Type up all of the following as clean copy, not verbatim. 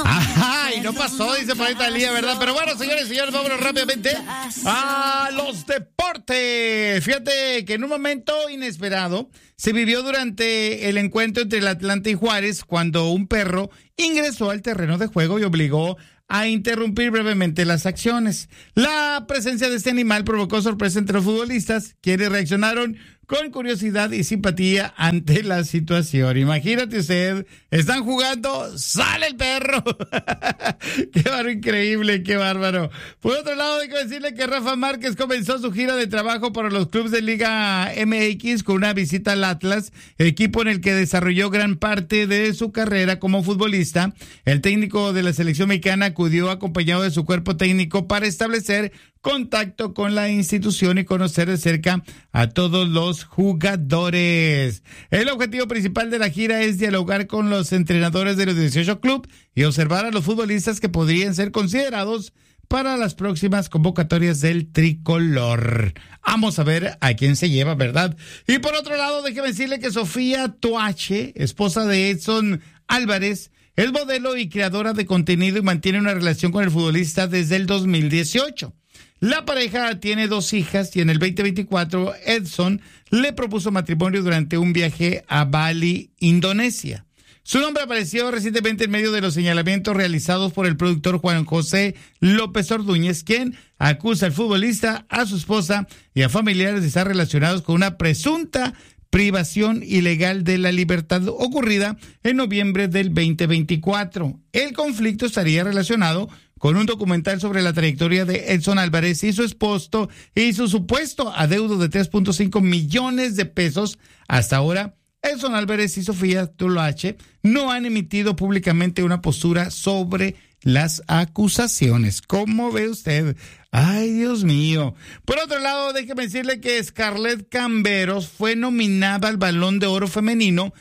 Ajá, y no pasó, dice por ahí Talía, ¿verdad? Pero bueno, señores y señores, vámonos rápidamente a los deportes. Fíjate que en un momento inesperado se vivió durante el encuentro entre el Atlante y Juárez cuando un perro ingresó al terreno de juego y obligó a interrumpir brevemente las acciones. La presencia de este animal provocó sorpresa entre los futbolistas, quienes reaccionaron con curiosidad y simpatía ante la situación. Imagínate usted, están jugando, sale el perro. Qué bárbaro, increíble, qué bárbaro. Por otro lado, hay que decirle que Rafa Márquez comenzó su gira de trabajo para los clubes de Liga MX con una visita al Atlas, equipo en el que desarrolló gran parte de su carrera como futbolista. El técnico de la selección mexicana acudió acompañado de su cuerpo técnico para establecer contacto con la institución y conocer de cerca a todos los jugadores. El objetivo principal de la gira es dialogar con los entrenadores de los 18 clubes y observar a los futbolistas que podrían ser considerados para las próximas convocatorias del tricolor. Vamos a ver a quién se lleva, ¿verdad? Y por otro lado, déjeme decirle que Sofía Toache, esposa de Edson Álvarez, es modelo y creadora de contenido y mantiene una relación con el futbolista desde el 2018. La pareja tiene 2 hijas y en el 2024 Edson le propuso matrimonio durante un viaje a Bali, Indonesia. Su nombre apareció recientemente en medio de los señalamientos realizados por el productor Juan José López Ordúñez, quien acusa al futbolista, a su esposa y a familiares de estar relacionados con una presunta privación ilegal de la libertad ocurrida en noviembre del 2024. El conflicto estaría relacionado con un documental sobre la trayectoria de Edson Álvarez y su esposo y su supuesto adeudo de 3.5 millones de pesos. Hasta ahora, Edson Álvarez y Sofía Toache no han emitido públicamente una postura sobre las acusaciones. ¿Cómo ve usted? Ay, Dios mío. Por otro lado, déjeme decirle que Scarlett Camberos fue nominada al Balón de Oro Femenino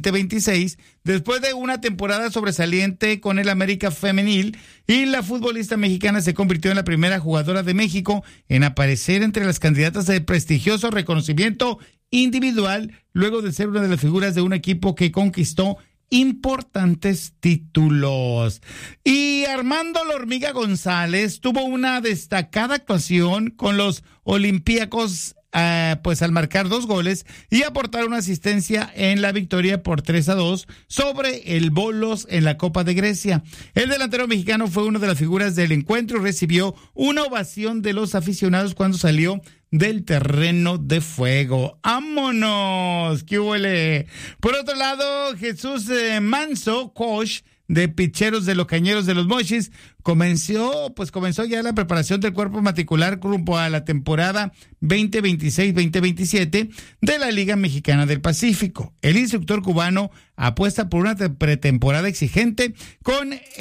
2026 después de una temporada sobresaliente con el América Femenil, y la futbolista mexicana se convirtió en la primera jugadora de México en aparecer entre las candidatas de prestigioso reconocimiento individual luego de ser una de las figuras de un equipo que conquistó importantes títulos. Y Armando La Hormiga González tuvo una destacada actuación con los Olympiacos, pues al marcar 2 goles y aportar una asistencia en la victoria por 3-2 sobre el Bolos en la Copa de Grecia. El delantero mexicano fue una de las figuras del encuentro y recibió una ovación de los aficionados cuando salió del terreno de juego. ¡Vámonos! ¡Qué huele! Por otro lado, Jesús Manso, coach de Picheros de los Cañeros de los Mochis, comenzó ya la preparación del cuerpo matricular rumbo a la temporada 2026-2027 de la Liga Mexicana del Pacífico. El instructor cubano apuesta por una pretemporada exigente con